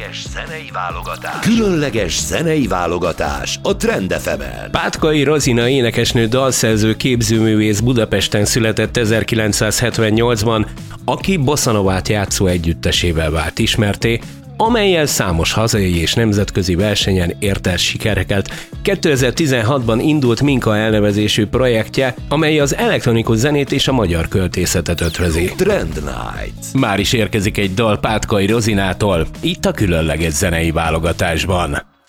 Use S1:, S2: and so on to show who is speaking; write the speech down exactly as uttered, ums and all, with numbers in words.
S1: Különleges zenei válogatás. Különleges zenei válogatás a Trend ef emen.
S2: Pátkai Rozina énekesnő, dalszerző, képzőművész Budapesten született ezerkilencszázhetvennyolcban, aki bossanovát játszó együttesével vált ismertté, amellyel számos hazai és nemzetközi versenyen ért el sikereket. kétezer-tizenhatban indult Minka elnevezésű projektje, amely az elektronikus zenét és a magyar költészetet ötvözi.
S1: Trend Night.
S2: Már is érkezik egy dal Pátkai Rozinától, itt a különleges zenei válogatásban.